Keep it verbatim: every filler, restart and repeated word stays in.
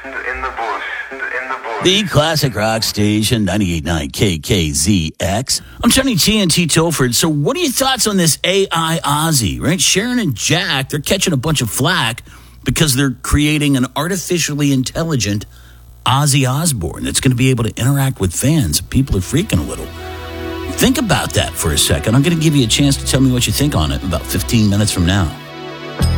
in the bush, in the bush. The classic rock station, ninety-eight point nine K K Z X. I'm Tony T and T Tilford. So what are your thoughts on this A I Ozzy, right? Sharon and Jack, they're catching a bunch of flack because they're creating an artificially intelligent Ozzy Osbourne that's going to be able to interact with fans. People are freaking a little. Think about that for a second. I'm going to give you a chance to tell me what you think on it about fifteen minutes from now.